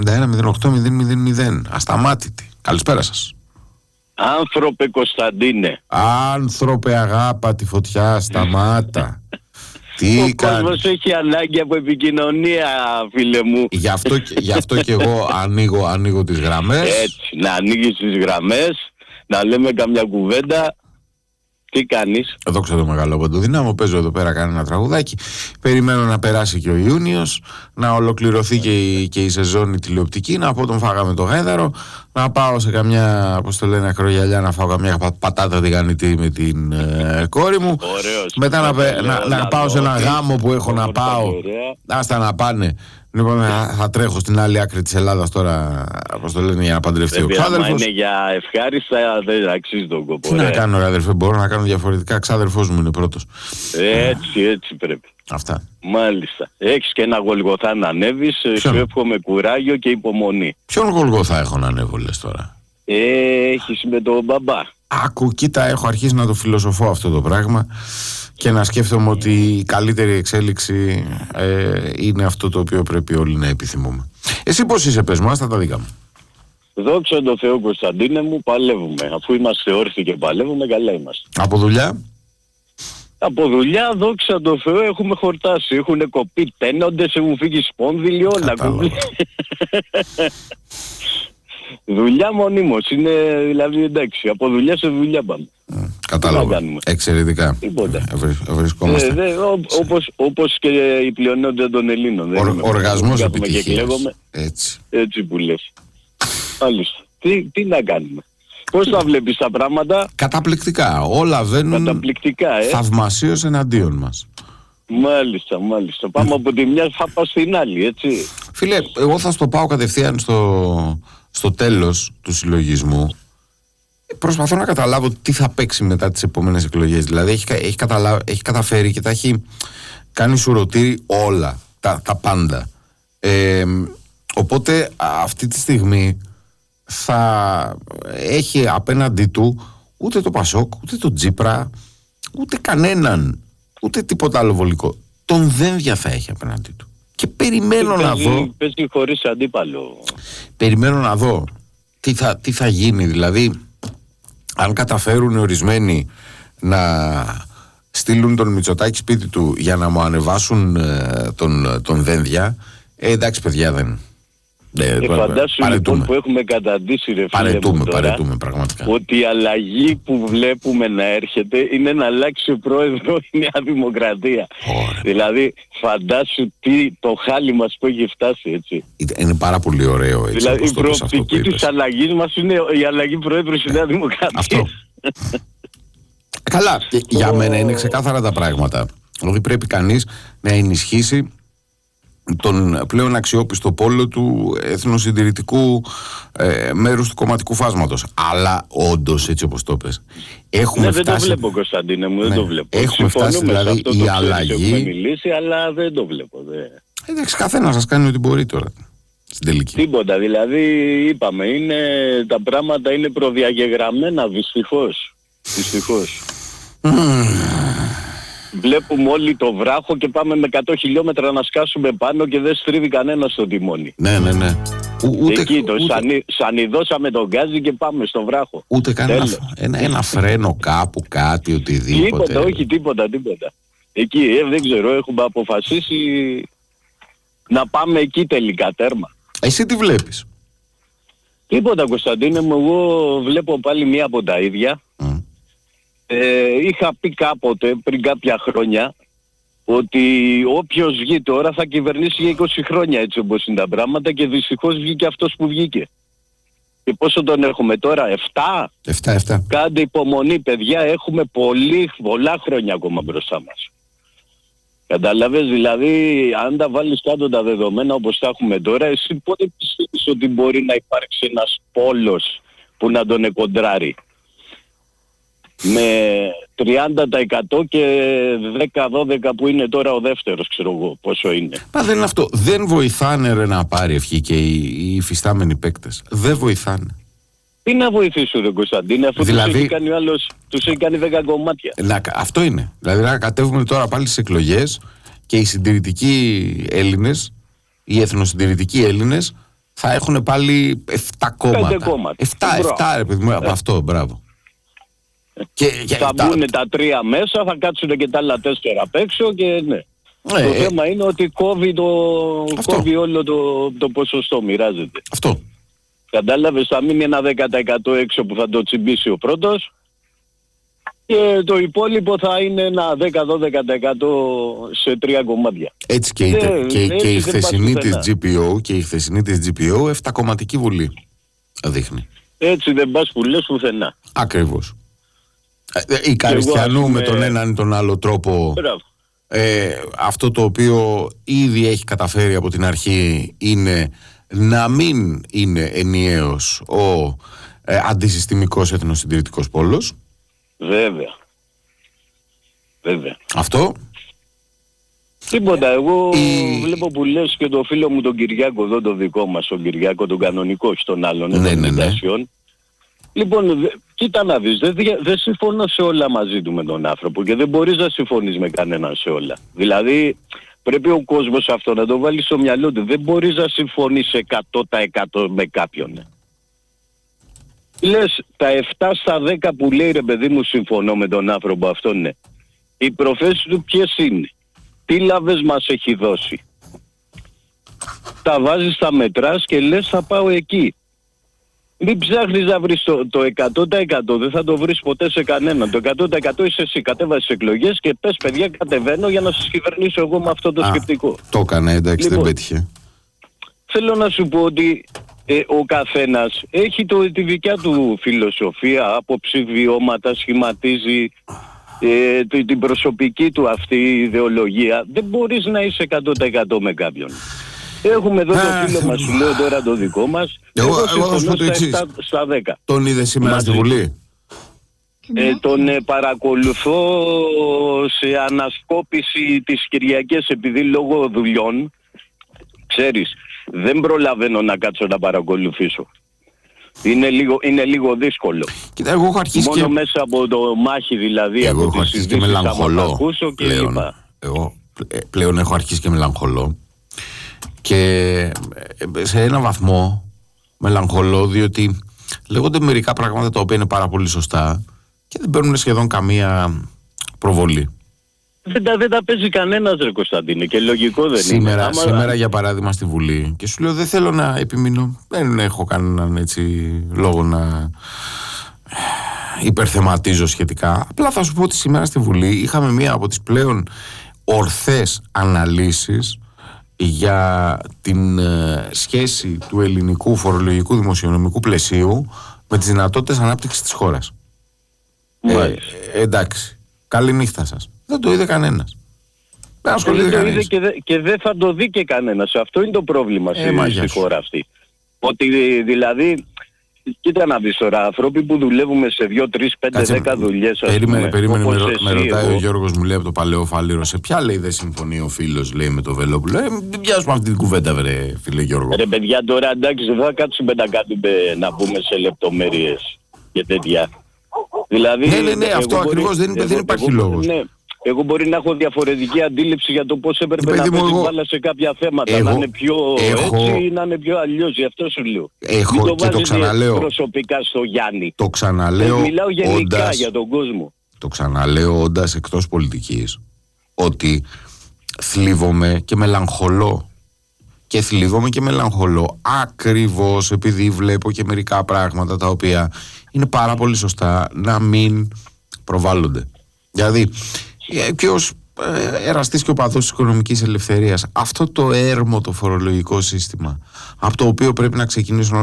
91-08-000. Ασταμάτητη. Καλησπέρα σας. Άνθρωπε Κωνσταντίνε. Άνθρωπε αγάπα τη φωτιά, σταμάτα. Ο κόσμος έχει ανάγκη από επικοινωνία, φίλε μου. Γι' αυτό και εγώ ανοίγω τις γραμμές. Έτσι, να ανοίγεις τις γραμμές, να λέμε καμιά κουβέντα. Τι κάνεις? Δόξα τω μεγάλο Παντοδύναμο, παίζω εδώ πέρα κανένα τραγουδάκι. Περιμένω να περάσει και ο Ιούνιος, να ολοκληρωθεί και η σεζόν η τηλεοπτική, να πω τον φάγαμε το γάιδαρο, να πάω σε καμιά, πώς το λένε, ακρογιαλιά, να φάω καμιά πατάτα τηγανιτή με την κόρη μου. Ωραίος. Μετά να πάω σε ένα γάμο που έχω να πάω. Άστα να πάνε. Λοιπόν, θα τρέχω στην άλλη άκρη της Ελλάδας τώρα, πώς το λένε, για να παντρευτεί ο ξάδερφος. Αν είναι για ευχάριστα, δεν αξίζει τον κόπο. Τι να κάνω, ρε αδερφέ, μπορώ να κάνω διαφορετικά. Ξάδερφός μου είναι πρώτος. Έτσι πρέπει. Αυτά. Μάλιστα. Έχεις και ένα Γολγοθά να ανέβεις, σου εύχομαι κουράγιο και υπομονή. Ποιον Γολγοθά έχω να ανέβω, λες τώρα? Έχεις με τον μπαμπά. Άκου, κοίτα, έχω αρχίσει να το φιλοσοφώ αυτό το πράγμα και να σκέφτομαι ότι η καλύτερη εξέλιξη είναι αυτό το οποίο πρέπει όλοι να επιθυμούμε. Εσύ πώς είσαι, πες μου, άστα τα δικά μου. Δόξα τω Θεώ, Κωνσταντίνε μου, παλεύουμε. Αφού είμαστε όρθιοι και παλεύουμε, καλά είμαστε. Από δουλειά? Από δουλειά, δόξα τω Θεώ, έχουμε χορτάσει. Έχουν κοπεί τένοντες, έχουν φύγει σπόνδυλοι, όλα. Δουλειά μονίμως, είναι δηλαδή εντάξει, από δουλειά σε δουλειά πάμε. Κατάλαβα, εξαιρετικά. Βρισκόμαστε. Όπως και η πλειονότητα των Ελλήνων. Οργασμός επιτυχίας. Έτσι που λες. Μάλιστα. Τι να κάνουμε? Πώς θα βλέπεις τα πράγματα? Καταπληκτικά, όλα βαίνουν θαυμασίως εναντίον μας. Μάλιστα. Πάμε από τη μια, θα πάω στην άλλη, έτσι. Φίλε, εγώ θα στο πάω κατευθείαν στο τέλος του συλλογισμού. Προσπαθώ να καταλάβω τι θα παίξει μετά τις επόμενες εκλογές. Δηλαδή έχει καταφέρει και τα έχει κάνει σουρωτήρι όλα, τα πάντα. Οπότε αυτή τη στιγμή θα έχει απέναντί του ούτε το Πασόκ, ούτε το Τζίπρα, ούτε κανέναν, ούτε τίποτα άλλο βολικό. Τον Δένδια θα έχει απέναντί του. Και περιμένω να δω. Παίζει χωρίς αντίπαλο. Περιμένω να δω τι θα γίνει. Δηλαδή, αν καταφέρουν ορισμένοι να στείλουν τον Μητσοτάκη σπίτι του για να μου ανεβάσουν τον Δένδια, εντάξει παιδιά, δεν. Φαντάσου λοιπόν που έχουμε καταντήσει, ρε φίλε μου, παρετούμε πραγματικά. Ότι η αλλαγή που βλέπουμε να έρχεται είναι να αλλάξει ο πρόεδρο η Νέα Δημοκρατία. Δηλαδή φαντάσου το χάλι μας που έχει φτάσει, έτσι. Είναι πάρα πολύ ωραίο, έτσι. Δηλαδή η προοπτική της αλλαγής μας είναι η αλλαγή πρόεδρου στη Νέα Δημοκρατία. Αυτό. Καλά, για μένα είναι ξεκάθαρα τα πράγματα. Δηλαδή πρέπει κανείς να ενισχύσει τον πλέον αξιόπιστο πόλο του εθνοσυντηρητικού μέρους του κομματικού φάσματος. Αλλά όντως, έτσι όπως το πες, έχουμε φτάσει... Δεν το βλέπω, Κωνσταντίνε μου, δεν το βλέπω. Έχουμε φτάσει δηλαδή η αλλαγή... Έχουμε μιλήσει, αλλά δεν το βλέπω. Εντάξει, καθένας σας κάνει ό,τι μπορεί τώρα, στην τελική. Τίποτα, δηλαδή είπαμε, τα πράγματα είναι προδιαγεγραμμένα, δυστυχώς. Βλέπουμε όλοι το βράχο και πάμε με 100 χιλιόμετρα να σκάσουμε πάνω και δεν στρίβει κανένα στο τιμόνι. Ναι. Εκεί σανιδώσαμε τον γκάζι και πάμε στο βράχο. Ούτε ένα φρένο κάπου, κάτι, οτιδήποτε. Τίποτα. Εκεί δεν ξέρω, έχουμε αποφασίσει να πάμε εκεί τελικά, τέρμα. Εσύ τι βλέπεις? Τίποτα, Κωνσταντίνε μου, εγώ βλέπω πάλι μία από τα ίδια. Είχα πει κάποτε πριν κάποια χρόνια ότι όποιος βγει τώρα θα κυβερνήσει για 20 χρόνια, έτσι όπως είναι τα πράγματα, και δυστυχώς βγήκε αυτός που βγήκε. Και πόσο τον έχουμε τώρα, 7? Κάντε υπομονή παιδιά, έχουμε πολλά χρόνια ακόμα μπροστά μας. Καταλαβες, δηλαδή αν τα βάλεις κάτω τα δεδομένα όπως τα έχουμε τώρα, εσύ πότε πιστεύεις ότι μπορεί να υπάρξει ένας πόλος που να τον εκοντράρει με 30% και 10-12 που είναι τώρα ο δεύτερος, ξέρω εγώ πόσο είναι. Δεν είναι αυτό. Δεν βοηθάνε ρε να πάρει ευχή και οι υφιστάμενοι παίκτες. Δεν βοηθάνε. Τι να βοηθήσουν ρε Κωνσταντίνε, αφού δηλαδή, τους έχει κάνει ο άλλος, τους έχει κάνει 10 κομμάτια. Αυτό είναι. Δηλαδή να κατέβουμε τώρα πάλι στις εκλογές και οι συντηρητικοί Έλληνες, οι εθνοσυντηρητικοί Έλληνες, θα έχουν πάλι 7 κόμματα. 5 κόμματα. 7 ρε παιδί μου, αυτό, μπράβο. Θα μπουν τα 3 μέσα, θα κάτσουν και τα άλλα 4 απ' έξω και ναι. Το θέμα είναι ότι κόβει όλο το ποσοστό, μοιράζεται. Αυτό. Κατάλαβες, θα μείνει ένα 10% έξω που θα το τσιμπήσει ο πρώτος και το υπόλοιπο θα είναι ένα 10-12% σε 3 κομμάτια. Έτσι και η χθεσινή της GPO 7 κομματική βουλή δείχνει. Έτσι δεν πας που λες πουθενά. Ακριβώς. Η Καριστιανού με τον έναν ή τον άλλο τρόπο αυτό το οποίο ήδη έχει καταφέρει από την αρχή είναι να μην είναι ενιαίος ο αντισυστημικός εθνοσυντηρητικός πόλος. Βέβαια. Αυτό. Τίποτα, εγώ βλέπω που λες και το φίλο μου τον Κυριάκο εδώ, το δικό μας, τον Κυριάκο, τον κανονικό, όχι τον άλλον, Λοιπόν, κοίτα να δεις, δεν συμφωνώ σε όλα μαζί του με τον άνθρωπο και δεν μπορείς να συμφωνείς με κανέναν σε όλα. Δηλαδή, πρέπει ο κόσμος αυτό να το βάλει στο μυαλό του. Δεν μπορείς να συμφωνείς 100% με κάποιον. Λες, τα 7 στα 10 που λέει ρε παιδί μου συμφωνώ με τον άνθρωπο αυτόν, ναι. Οι προφέσεις του ποιες είναι? Τι λαβές μας έχει δώσει? Τα βάζεις, τα μετράς και λες θα πάω εκεί. Μην ψάχνεις να βρεις το 100%, δεν θα το βρεις ποτέ σε κανέναν. Το 100% είσαι εσύ, κατέβασες εκλογές και πες παιδιά κατεβαίνω για να σας κυβερνήσω εγώ με αυτό το σκεπτικό. Το έκανε, εντάξει, λοιπόν, δεν πέτυχε. Θέλω να σου πω ότι ο καθένας έχει τη δικιά του φιλοσοφία, άποψη, βιώματα, σχηματίζει την προσωπική του αυτή ιδεολογία. Δεν μπορείς να είσαι 100% με κάποιον. Έχουμε εδώ το φίλο μας, σου λέω τώρα το δικό μας. Εγώ συμφωνώ στα 10. Τον είδε σήμερα στη Βουλή? Τον παρακολουθώ σε ανασκόπηση τις Κυριακές επειδή λόγω δουλειών, ξέρεις, δεν προλαβαίνω να κάτσω να παρακολουθήσω. Είναι λίγο δύσκολο. Κοίτα, εγώ έχω αρχίσει μόνο μέσα από το μάχη δηλαδή, εγώ από τις συζητήσεις θα ακούσω και λοιπά. Εγώ πλέον έχω αρχίσει και μελαγχολώ. Και σε ένα βαθμό μελαγχολώ διότι λέγονται μερικά πράγματα τα οποία είναι πάρα πολύ σωστά και δεν παίρνουν σχεδόν καμία προβολή. Δεν τα παίζει κανένας ρε Κωνσταντίνε και λογικό δεν είναι. Σήμερα για παράδειγμα στη Βουλή και σου λέω δεν θέλω να επιμείνω, δεν έχω κανέναν έτσι λόγο να υπερθεματίζω σχετικά. Απλά θα σου πω ότι σήμερα στη Βουλή είχαμε μία από τις πλέον ορθές αναλύσεις για την σχέση του ελληνικού φορολογικού δημοσιονομικού πλαισίου με τις δυνατότητες ανάπτυξης της χώρας. Εντάξει, καλή νύχτα σας. Δεν το είδε κανένας. Δεν ασχολείται κανένας. Και δεν θα το δει και κανένας. Αυτό είναι το πρόβλημα στη χώρα αυτή. Ότι δηλαδή, κοίτα να δεις τώρα, ανθρώποι που δουλεύουμε σε 2, 3, 5, 10 δουλειές. Περίμενε, με ρωτάει ο Γιώργος, μου λέει από το Παλαιό Φάληρο, σε ποια λέει δεν συμφωνεί ο φίλος, λέει με το Βελόπουλο. Μην πιάσουμε αυτή την κουβέντα, βρε φίλε Γιώργο. Ρε παιδιά, τώρα εντάξει, δεν θα κάτσουμε να μπούμε σε λεπτομέρειες και τέτοια. Δηλαδή, ναι, αυτό ακριβώς δεν υπάρχει λόγος. Ναι. Εγώ μπορεί να έχω διαφορετική αντίληψη για το πώς έπρεπε να παίζει μπάλα σε κάποια θέματα. Να είναι πιο έτσι ή να είναι πιο αλλιώς. Γι' αυτό σου λέω. Μην το ξαναλέω προσωπικά στο Γιάννη. Το ξαναλέω. Μιλάω γενικά για τον κόσμο. Το ξαναλέω όντας εκτός πολιτικής. Ότι θλίβομαι και μελαγχολώ. Και θλίβομαι και μελαγχολώ ακριβώς επειδή βλέπω και μερικά πράγματα τα οποία είναι πάρα πολύ σωστά να μην προβάλλονται. Δηλαδή, και ως εραστής και οπαδός της οικονομικής ελευθερίας, αυτό το έρμο το φορολογικό σύστημα από το οποίο πρέπει να ξεκινήσουν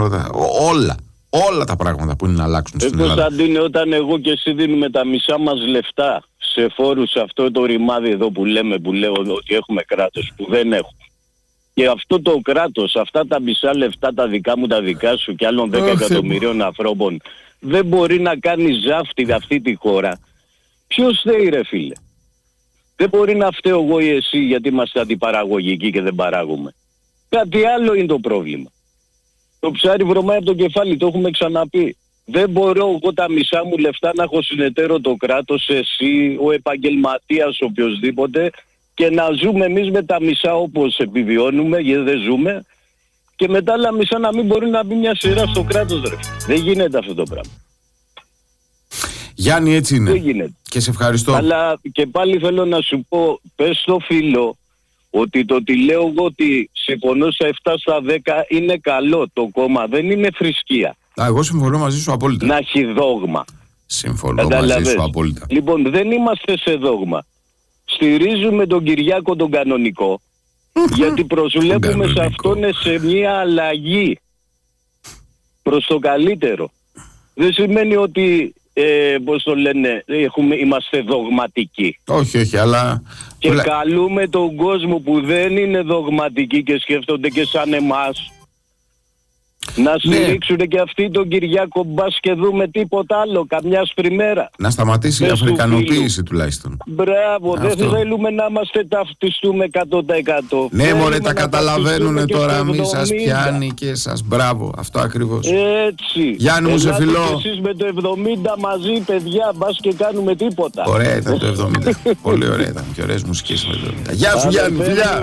όλα τα πράγματα που είναι να αλλάξουν στην Ελλάδα. Κωνσταντίνε, όταν εγώ και εσύ δίνουμε τα μισά μας λεφτά σε φόρους, αυτό το ρημάδι εδώ που λέω ότι έχουμε κράτος, που δεν έχουμε. Και αυτό το κράτος, αυτά τα μισά λεφτά τα δικά μου, τα δικά σου και άλλων 10 εκατομμυρίων ανθρώπων δεν μπορεί να κάνει ζάφτη αυτή τη χώρα. Ποιος θέλει ρε φίλε? Δεν μπορεί να φταίω εγώ ή εσύ γιατί είμαστε αντιπαραγωγικοί και δεν παράγουμε. Κάτι άλλο είναι το πρόβλημα. Το ψάρι βρωμάει από το κεφάλι, το έχουμε ξαναπεί. Δεν μπορώ εγώ τα μισά μου λεφτά να έχω συνεταίρο το κράτος, εσύ, ο επαγγελματίας, οποιοσδήποτε, και να ζούμε εμείς με τα μισά όπως επιβιώνουμε, γιατί δεν ζούμε, και μετά άλλα μισά να μην μπορεί να μπει μια σειρά στο κράτος, ρε. Δεν γίνεται αυτό το πράγμα. Γιάννη, έτσι είναι. Δεν γίνεται. Και σε ευχαριστώ. Αλλά και πάλι θέλω να σου πω, πες στο φίλο ότι το ότι λέω εγώ ότι συμφωνώ στα 7 στα 10 είναι καλό. Το κόμμα δεν είναι θρησκεία. Εγώ συμφωνώ μαζί σου απόλυτα. Να έχει δόγμα. Συμφωνώ μαζί σου απόλυτα. Λοιπόν, δεν είμαστε σε δόγμα. Στηρίζουμε τον Κυριάκο τον κανονικό, γιατί προσβλέπουμε σε αυτόν σε μια αλλαγή προς το καλύτερο. Δεν σημαίνει ότι, πώς το λένε, είμαστε δογματικοί. Όχι, αλλά... Και καλούμε τον κόσμο που δεν είναι δογματικοί και σκέφτονται και σαν εμάς να στηρίξουν και αυτοί τον Κυριάκο, μπας και δούμε τίποτα άλλο, καμιά σπριμέρα. Να σταματήσει η αφρικανοποίηση τουλάχιστον. Μπράβο, δεν θέλουμε να είμαστε ταυτιστούμε 100%. Ναι, μωρέ, τα καταλαβαίνουνε τώρα, μη σας πιάνει και σας. Μπράβο, αυτό ακριβώς. Έτσι. Γιάννη μου, σε φιλώ. Εσείς με το 70 μαζί, παιδιά, μπας και κάνουμε τίποτα. Ωραία ήταν το 70. Πολύ ωραία ήταν και ωραίες μουσικές με το 70. Γεια σου, Γιάννη, φιλιά.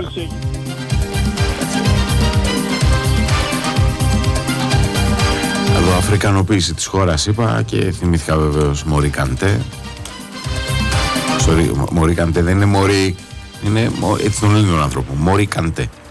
Εδώ αφρικανοποίηση της χώρας είπα και θυμήθηκα βεβαίως Μωρί Καντέ. Μωρί Καντέ δεν είναι Μωρί, είναι έτσι τον λένε τον άνθρωπο. Μωρί Καντέ.